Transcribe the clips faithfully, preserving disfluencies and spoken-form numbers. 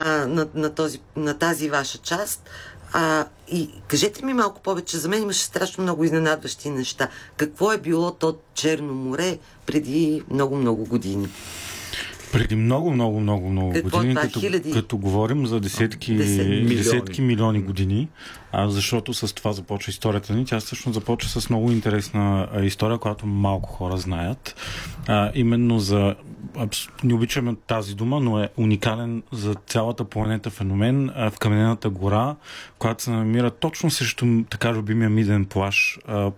а, на, на, този, на тази ваша част. А, и кажете ми малко повече, за мен имаше страшно много изненадващи неща. Какво е било то Черно море преди много-много години? Преди много, много, много, много Какво години, това, като, хиляди? като говорим за десетки, Десет. десетки милиони години, а, защото с това започва историята ни. Тя всъщност започва с много интересна а, история, която малко хора знаят. А, именно за... Не обичаме тази дума, но е уникален за цялата планета феномен а, в Каменената гора, която се намира точно срещу така любимия миден плаж а,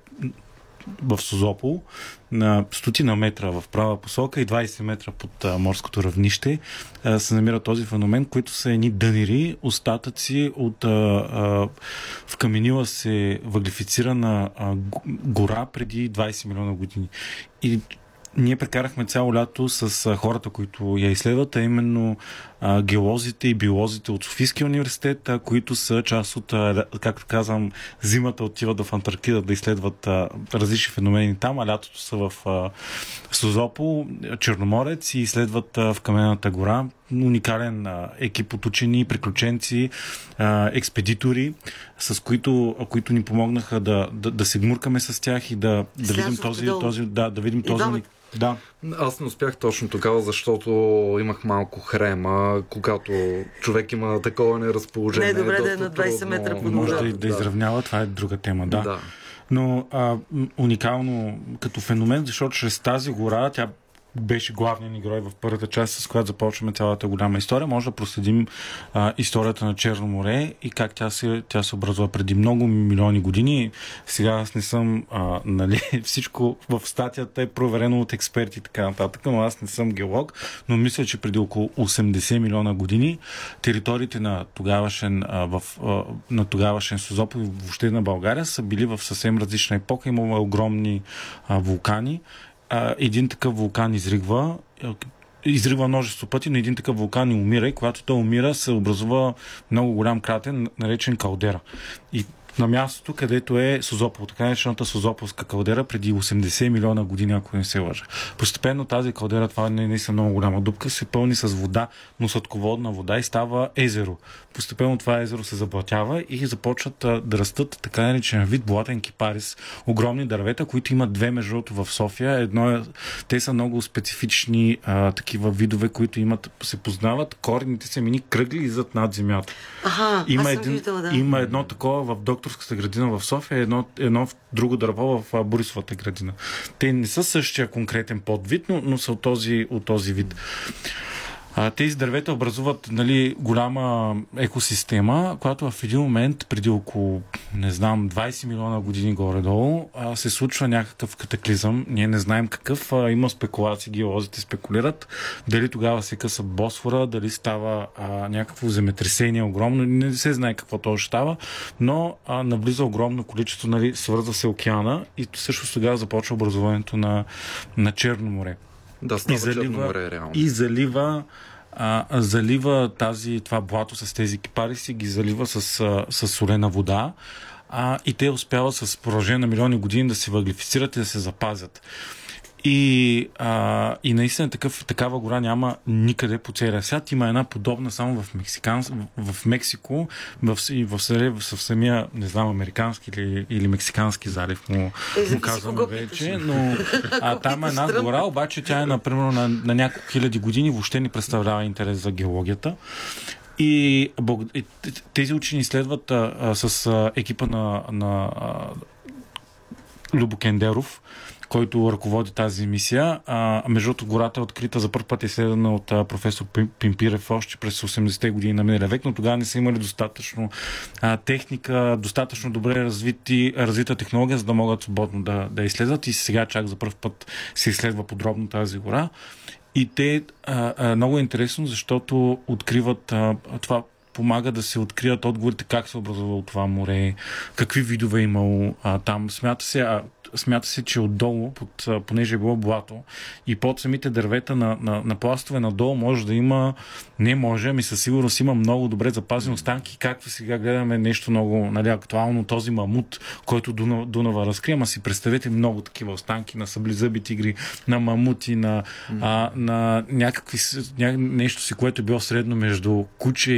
в Созопол, на стотина метра в права посока и двайсет метра под а, морското равнище а, се намира този феномен, които са едни дънири, остатъци от а, а, вкаменила се въглифицирана а, гора преди двайсет милиона години. И ние прекарахме цяло лято с а, хората, които я изследват, а именно а, геолозите и биолозите от Софийския университет, а, които са част от, а, както казвам, зимата отиват в Антарктида да изследват а, различни феномени там, а лятото са в а, Созопол, Черноморец и изследват а, в Каменната гора. Уникален а, екип от учени, приключенци, а, експедитори, с които, а, които ни помогнаха да, да, да се гмуркаме с тях и да, да видим този, този, да, да видим този. Да. Аз не успях точно тогава, защото имах малко хрема, когато човек има такова неразположение. Не е добре да е на двайсет метра под може вода. да, да изравнява, това е друга тема, да. да. Но а, уникално като феномен, защото чрез тази гора, тя беше главният ни герой в първата част, с която започваме цялата голяма история. Може да проследим а, историята на Черно море и как тя се, тя се образува преди много милиони години. Сега аз не съм, а, нали, всичко в статията е проверено от експерти и така нататък, но аз не съм геолог, но мисля, че преди около осемдесет милиона години териториите на тогавашен, а, в, а, на тогавашен Созопол и въобще на България са били в съвсем различна епоха. Имало огромни а, вулкани. Един такъв вулкан изригва, изригва множество пъти, но един такъв вулкан и умира и когато той умира, се образува много голям кратер, наречен калдера. И на мястото, където е Созопол, така наречената Созополска калдера преди осемдесет милиона години, ако не се лъжа. Постепенно тази калдера, това не е наистина много голяма дупка, се пълни с вода, но сладководна вода и става езеро. Постепенно това езеро се заблатява и започват а, да растат така наречен вид блатен кипарис, огромни дървета, които имат две между другото в София. Едно е, те са много специфични а, такива видове, които имат, се познават, корените се мини кръгли иззад над земята. Аха, има, аз съм един, видела, да. има едно такова в докторската градина в София, едно, едно друго дърво в Борисовата градина. Те не са същия конкретен подвид, но, но са от този, от този вид. А, тези дървета образуват, нали, голяма екосистема, която в един момент, преди около, не знам, двайсет милиона години горе-долу, а, се случва някакъв катаклизъм. Ние не знаем какъв. А, има спекулации, геолозите спекулират. Дали тогава се къса Босфора, дали става а, някакво земетресение огромно. Не се знае какво точно става, но а, наблиза огромно количество, нали, свързва се океана и също тогава започва образуването на, на Черно море. Да, става и залива, Черно море, реално. И залива, а, залива тази, това блато с тези кипариси, ги залива с, а, с солена вода а, и те успяват с продължение на милиони години да се въглифицират и да се запазят. И, а, и наистина такъв, такава гора няма никъде по целия свят. Има една подобна само в, Мексикан, в, в Мексико, в, и в, в, в самия, не знам, американски или, или мексикански залив му, е, му казваме вече, но а, там е една гора, обаче тя е, например, на, на няколко хиляди години, въобще не представлява интерес за геологията. И, и тези учени следват а, а, с а, екипа на, на а, Любо Кендеров, който ръководи тази мисия. А, между другото, гората е открита за първ път, изследвана от а, професор Пимпирев още през осемдесетте години на миналия век, но тогава не са имали достатъчно а, техника, достатъчно добре развити, развита технология, за да могат свободно да, да изследват и сега чак за първ път се изследва подробно тази гора. И те а, а, много е интересно, защото откриват а, това помага да се открият отговорите как се образувало това море, какви видове е имало а, там. Смята се, а, смята се, че отдолу, под, понеже е било блато и под самите дървета на, на, на пластове надолу може да има, не може, ами със сигурност има много добре запазени останки, както сега гледаме нещо много, нали, актуално, този мамут, който Дунава, Дунава разкрие, ама си представете много такива останки на саблезъби тигри, на мамути, на, mm. а, на някакви, ня, нещо си, което е било средно между куче